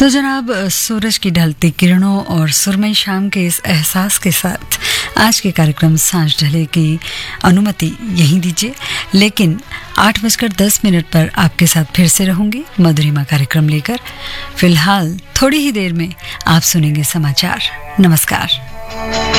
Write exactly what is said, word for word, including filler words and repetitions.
तो जनाब, सूरज की ढलती किरणों और सुरमई शाम के इस एहसास के साथ आज के कार्यक्रम सांझ ढले की अनुमति यहीं दीजिए। लेकिन आठ बजकर दस मिनट पर आपके साथ फिर से रहूंगी मधुरिमा कार्यक्रम लेकर। फिलहाल थोड़ी ही देर में आप सुनेंगे समाचार। नमस्कार।